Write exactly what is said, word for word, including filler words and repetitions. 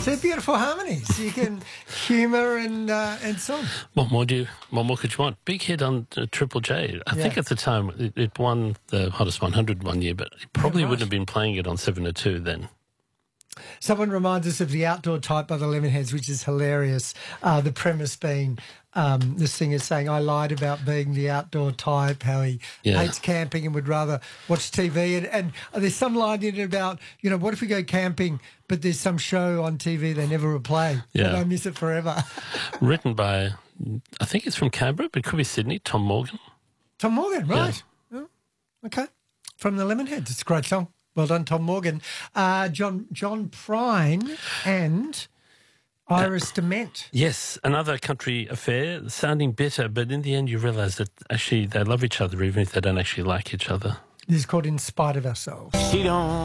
they're beautiful harmonies. You can humour and uh, and song. What more do you, what more could you want? Big hit on uh, Triple J. I Yeah. think at the time it, it won the Hottest one hundred one year, but it probably Yeah, right. wouldn't have been playing it on seven oh two then. Someone reminds us of The Outdoor Type by the Lemonheads, which is hilarious. Uh, the premise being um, the singer saying, I lied about being the outdoor type, how he Yeah. hates camping and would rather watch T V. And, and there's some line in it about, you know, what if we go camping, but there's some show on T V they never replay. Yeah. And I miss it forever. Written by, I think it's from Canberra, but it could be Sydney, Tom Morgan. Tom Morgan, right. Oh, okay. From the Lemonheads. It's a great song. Well done, Tom Morgan. Uh, John John Prine and Iris Dement. Yes, another country affair, sounding bitter, but in the end you realise that actually they love each other even if they don't actually like each other. This is called In Spite of Ourselves. She don't